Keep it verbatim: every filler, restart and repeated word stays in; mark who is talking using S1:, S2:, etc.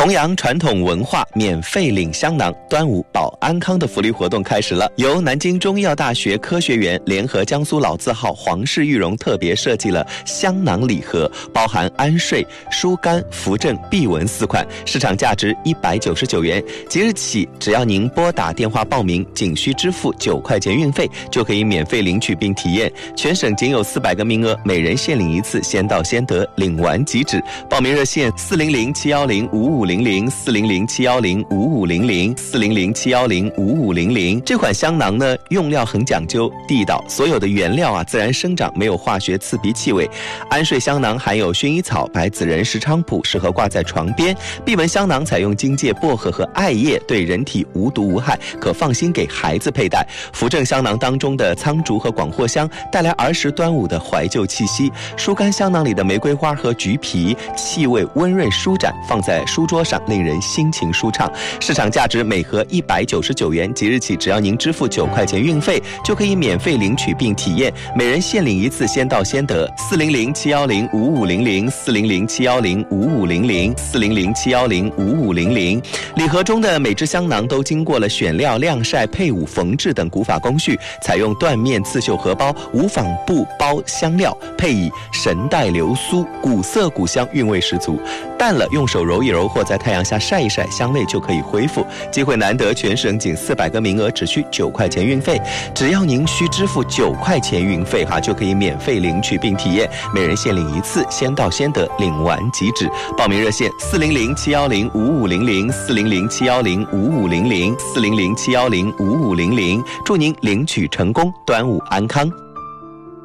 S1: 弘扬传统文化，免费领香囊，端午保安康的福利活动开始了。由南京中医药大学科学园联合江苏老字号皇氏玉荣特别设计了香囊礼盒，包含安睡、疏肝、扶正、避蚊四款，市场价值一百九十九元。即日起，只要您拨打电话报名，仅需支付九块钱运费，就可以免费领取并体验。全省仅有四百个名额，每人限领一次，先到先得，领完即止。报名热线四零零七幺零五五零零四零零七幺零五五零零四零零七幺零五五零零。这款香囊呢，用料很讲究地道，所有的原料啊自然生长，没有化学刺鼻气味。安睡香囊含有薰衣草、白子仁、石菖蒲，适合挂在床边。避蚊香囊采用荆芥、薄荷和艾叶，对人体无毒无害，可放心给孩子佩戴。扶正香囊当中的苍竹和广藿香带来儿时端午的怀旧气息。疏肝香囊里的玫瑰花和橘皮气味温润舒展，放在书桌上令人心情舒畅。市场价值每盒一百九十九元，即日起只要您支付九块钱运费，就可以免费领取并体验，每人限领一次，先到先得。四零零七幺零五五零零四零零七幺零五五零零四零零七幺零五五零零。礼盒中的每只香囊都经过了选料、晾晒、配伍、缝制等古法工序，采用缎面刺绣荷包、无纺布包香料，配以神带流苏，古色古香，韵味十足。淡了用手揉一揉，或在太阳下晒一晒，香味就可以恢复。机会难得，全省仅四百个名额，只需九块钱运费。只要您需支付九块钱运费哈，就可以免费领取并体验，每人限领一次，先到先得，领完即止。报名热线四零零七幺零五五零零四零零七幺零五五零零四零零七幺零五五零零。祝您领取成功，端午安康。